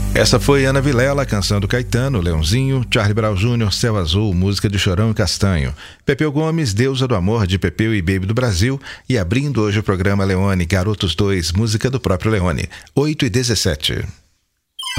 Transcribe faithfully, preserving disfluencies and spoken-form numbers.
Essa foi Ana Vilela, canção do Caetano, Leãozinho, Charlie Brown Júnior, Céu Azul, música de Chorão e Castanho. Pepeu Gomes, Deusa do Amor, de Pepeu e Baby do Brasil. E abrindo hoje o programa Leone, Garotos dois, música do próprio Leone. oito e dezessete.